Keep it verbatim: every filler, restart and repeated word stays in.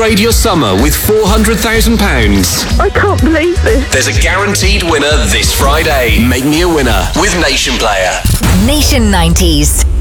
Upgrade your summer with four hundred thousand pounds. I can't believe this. There's a guaranteed winner this Friday. Make me a winner with Nation Player. Nation nineties.